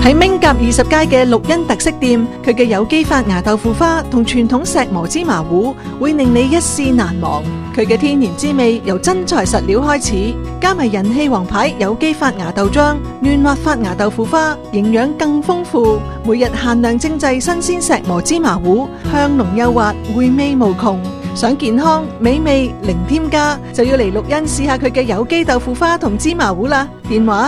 喺明甲20街嘅綠茵特色店，佢嘅有機發芽豆腐花同傳統石磨芝麻糊會令你一試難忘。佢嘅天然滋味由真材實料開始，加埋人氣王牌有機發芽豆漿、嫩滑發芽豆腐花，營養更豐富。每日限量精製新鮮石磨芝麻糊，香濃幼滑，回味無窮。想健康美味零添加，就要嚟綠茵試下佢嘅有機豆腐花同芝麻糊啦。電話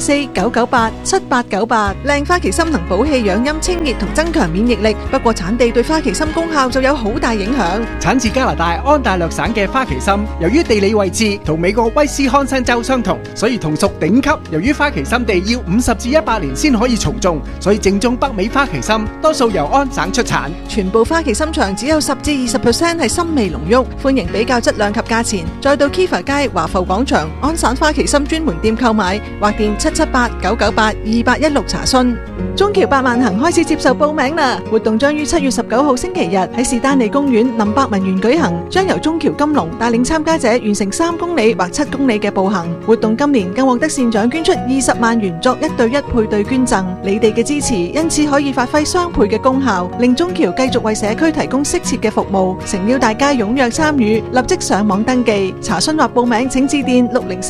604-998-7898。靚花旗參能補氣養陰清熱同增強免疫力，不過產地對花旗參功效就有好大影響。 產自加拿大安大略省嘅花旗參，由於地理位置同美國威斯康辛州相同，所以同屬頂級。由於花旗參地要50至100年先可以重種，所以正宗北美花旗參多數由安省出產。 全部花旗參場只有10至20% 係參味濃郁，歡迎比較質量及價錢，再到 Kiva 街華埠廣場安省花旗參專門店購買，或電778-998-2816查詢。中橋百萬行開始接受報名啦！活動將於7月19號星期日喺士丹利公園林百文園舉行，將由中橋金龍帶領參加者完成3公里或7公里嘅步行。活動今年更獲得善長捐出20萬元作1對1配對捐贈，你哋嘅支持因此可以發揮雙倍嘅功效，令中橋繼續為社區提供適切嘅服務。誠邀大家踴躍參與，立即上網登記查詢或報名，請致電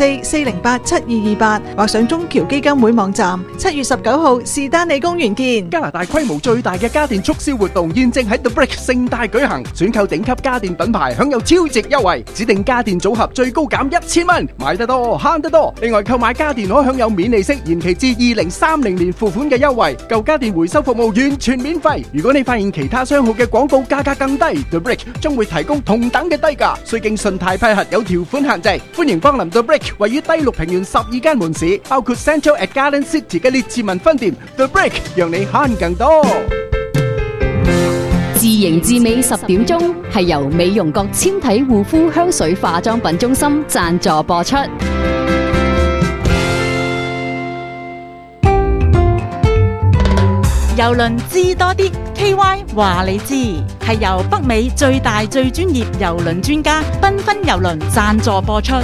604-408-7228或上中橋基金會網站。7月19號士丹利公園見。 加拿大規模最大嘅家電促銷活動現正喺 The Brick 盛大舉行，選購頂級家電品牌享有超值優惠，指定家電組合最高減1000蚊，買得多慳得多。另外購買家電可享有免利息延期至2030年付款嘅優惠，舊家電回收服務完全免費。如果你發現其他商號嘅廣告價格更低， The Brick 將會提供同等嘅低價，須經信貸批核，有條款限制。歡迎光臨 The Brick 位於低綠平原12間門市，包括 Central at Garden City 嘅列治文分店。The Brick 讓你慳更多。 自營自美10點鐘係由美容閣纖體護膚香水化妝品中心贊助播出。 郵輪知多啲 KY 話你知，係由北美最大最專業郵輪專家繽紛郵輪贊助播出。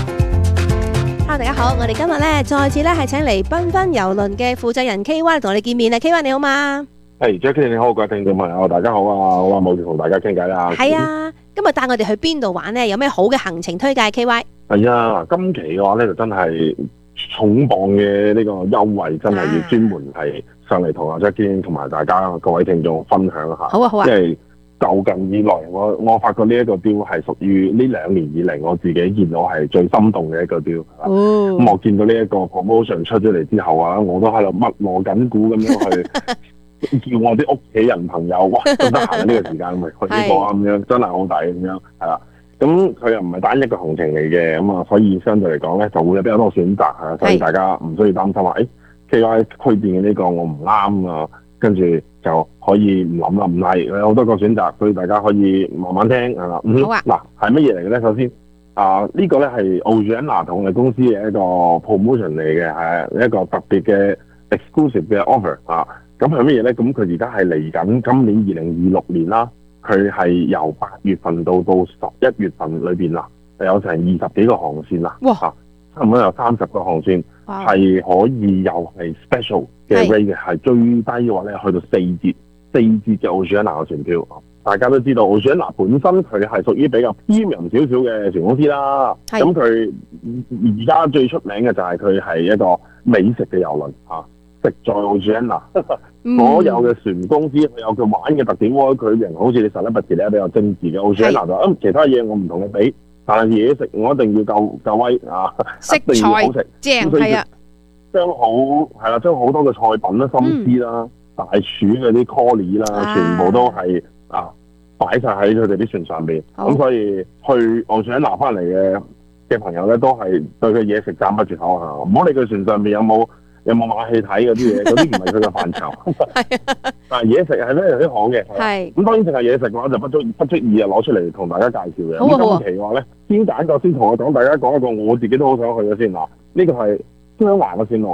Hello， 大家好，我哋今日咧再次咧係請嚟繽紛郵輪嘅負責人 KY 同我哋見面啊。KY 你好嘛？ 係 Jackie 你好，各位聽眾朋友大家好啊！好啊，冇同大家傾偈啦。 係啊，今日帶我哋去邊度玩呢？有咩好嘅行程推介 KY？ 係啊，今期嘅話咧就真係重磅嘅呢個優惠，真係要專門係上嚟同阿 Jackie 同埋大家各位聽眾分享一下。好啊，好啊。即係就近以來，我發覺呢一個 deal 係屬於呢2年以嚟我自己見到係最心動嘅一個 deal。哦。咁我見到呢一個 promotion 出咗嚟之後啊，我都喺度密鑼緊鼓咁樣去。叫我啲屋企人朋友，哇，都得閒呢個時間咪去呢個咁樣，真係好抵咁樣，係啦。咁佢又唔係單一個行程嚟嘅，咁啊，所以相對嚟講咧，就會有比較多選擇啊，所以大家唔需要擔心話，KY 推薦嘅呢個我唔啱啊，跟住就可以唔諗啦，唔係有好多個選擇，所以大家可以慢慢聽係啦。好啊。嗱，係乜嘢嚟嘅咧？首先呢個咧係 Oceania 同我哋公司嘅一個 promotion 嚟嘅，係一個特別嘅 exclusive 嘅 offer 啊。咁係乜嘢咧？咁佢而家係嚟緊今年2026年啦，佢係由8月份到11月份裏邊啦，有成20幾個航線啦，哇！差唔多有30個航線係可以又係 special 嘅 rate 嘅，係最低嘅話咧去到4折嘅 Oceania 嘅船票。大家都知道 Oceania 本身佢係屬於比較 premium 少少嘅船公司啦，咁佢而家最出名嘅就係佢係一個美食嘅郵輪嚇。食在 Oceania，所有嘅船公司佢有佢玩嘅特點喎，佢型好似你Celebrity咧比較精緻嘅 Oceania 就其他嘢我唔同你比，但係嘢食我一定要夠威啊，一定要好食，正係啊，將好多嘅菜品啦、心思啦、大廚嗰啲 collie 啦，全部都係擺晒喺佢哋啲船上邊，咁所以去 Oceania 翻嚟嘅朋友咧都係對佢嘢食讚不絕口啊！唔好理佢船上邊有冇馬戲睇嗰啲嘢，嗰啲唔係佢嘅範疇。但係嘢食係非常之好嘅。係。咁當然淨係嘢食嘅話就不足以攞出嚟同大家介紹嘅。咁今期嘅話咧，先同我講，大家講一個我自己都好想去嘅先嗱。呢個係雙環嘅線路，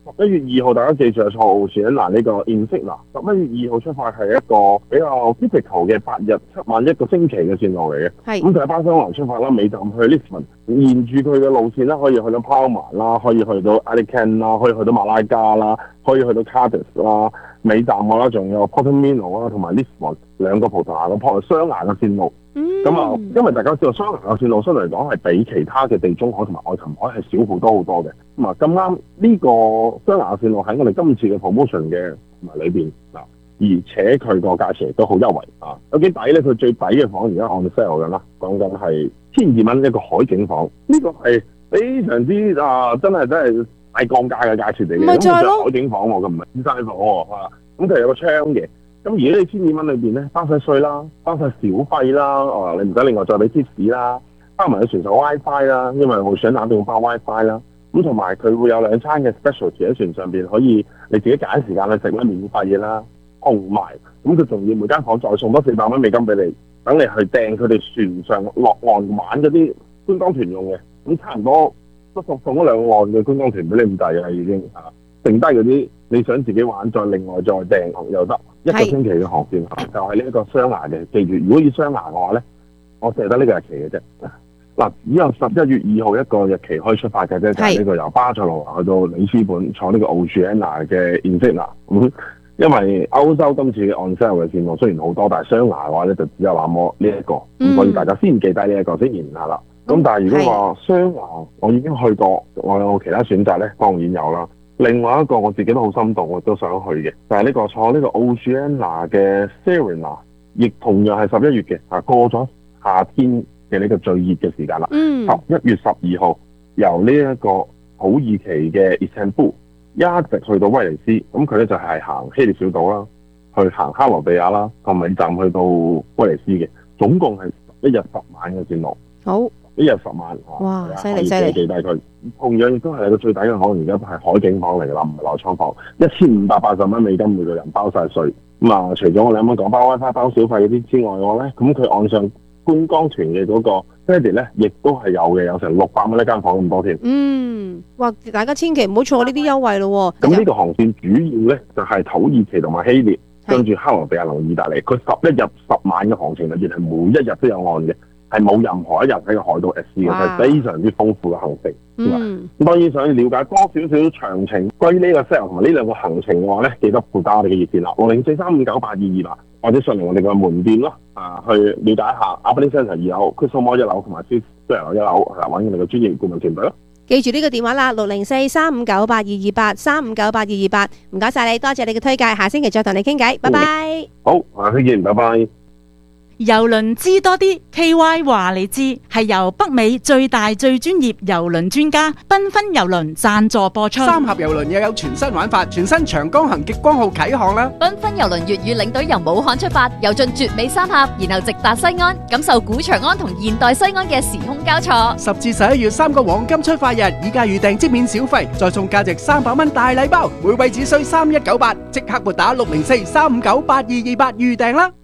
11月2號大家記住係坐Oceania呢個 Insignia。11月2號出發係一個比較 typical 嘅8日7晚1個星期嘅線路嚟嘅。 係。 咁就喺巴塞羅那出發啦，尾站去 Lisbon， 沿住佢嘅路線啦，可以去到 Palma 啦，可以去到 Alicante 啦，可以去到馬拉加啦，可以去到 Cadiz 啦。尾站嘅啦，仲有 Portimão 啦，同埋 Lisbon 兩個葡萄牙嘅雙牙嘅線路。咁因為大家知道雙牙嘅線路相對嚟講係比其他嘅地中海同埋愛琴海係少好多好多嘅。咁啱呢個雙牙嘅線路喺我哋今次嘅 promotion 嘅同埋裏邊嗱，而且佢個價錢亦都好優惠啊！有幾抵咧？佢最抵嘅房而家 on sale 緊啦，講緊係1200蚊一個海景房，呢個係非常之真係大降價嘅價錢嚟嘅。咁就係海景房喎，佢唔係先生房喎。咁佢有個窗嘅。咁而家呢1200蚊裏邊咧，包晒稅啦，包晒小費啦，你唔使另外再俾 tips 啦，包埋佢船上 WiFi 啦，因為我想打電話 WiFi 啦。咁同埋佢會有2餐嘅 specialty 喺船上邊，可以你自己揀時間去食啦，免費嘢啦，同埋咁佢仲要每間房再送多400蚊美金俾你，等你去訂佢哋船上落岸玩嗰啲觀光團用嘅。咁差唔多都送咗2岸嘅觀光團俾你咁滯啦，已經剩低嗰啲你想自己玩，再另外再訂又得。1個星期嘅航線就係呢一個雙牙嘅。記住，如果要雙牙嘅話咧，我淨係得呢個日期嘅啫。嗱，只有11月2號一個日期可以出發嘅啫，就係呢個由巴塞羅那去到里斯本坐呢個 Oceania 嘅 Insignia。因為歐洲今次嘅 on sale 嘅線路雖然好多，但係雙牙嘅話咧就只有那麼呢一個，咁所以大家先記低呢一個先研下啦。咁但係如果話雙牙我已經去過，我有其他選擇咧，當然有啦。另外一個我自己都好心動，我都想去嘅，就係呢個坐呢個 Oceania 嘅 Serena， 亦同樣係11月嘅，過咗夏天嘅呢個最熱嘅時間啦。11月12號由呢一個土耳其嘅 Istanbul 一直去到威尼斯，咁佢咧就係行希臘小島啦，去行克羅地亞啦，同尾站去到威尼斯嘅，總共係1日10晚嘅線路。好。1日10晚，哇！犀利犀利，記低佢。同樣亦都係個最抵嘅房，而家都係海景房嚟㗎啦，唔係內艙房。1580蚊美金每個人，包晒稅。咁除咗我哋啱啱講包 WiFi、包小費嗰啲之外嘅話咧，咁佢岸上觀光團嘅嗰個 credit 咧，亦都係有嘅，有成600蚊一間房咁多添。 哇！大家千祈唔好錯呢啲優惠咯。 咁呢個航線主要咧就係土耳其同埋希臘，跟住克羅地亞同意大利。佢11日10晚嘅航程裏邊係每一日都有岸嘅。係冇任何一日喺個海島 SC 嘅，係非常之豐富嘅行程。咁當然想要了解多少少詳情關於呢個 sale 同埋呢兩個行程嘅話咧，記得撥打我哋嘅熱線啦，604-359-8228，或者上嚟我哋嘅門店咯，去了解一下 Albany Centre 2樓、Crystal Mall 1樓同埋 Swiss 1樓揾我哋嘅專業顧問團隊咯。 記住呢個電話啦，604-359-8228 359-8228。唔該晒你，多謝你嘅推介，下星期再同你傾偈，拜拜。 好，下星期見，拜拜。 郵輪知多啲 ，KY 話你知，係由北美最大最專業郵輪專家繽紛郵輪贊助播出。 三峽郵輪又有全新玩法，全新長江行極光號啟航啦！ 繽紛郵輪粵語領隊由武漢出發，遊進絕美三峽，然後直達西安，感受古長安同現代西安嘅時空交錯。 10至11月3個黃金出發日，以價預訂即免小費，再送價值300蚊大禮包，每位只需3198，即刻撥打604-359-8228預訂啦！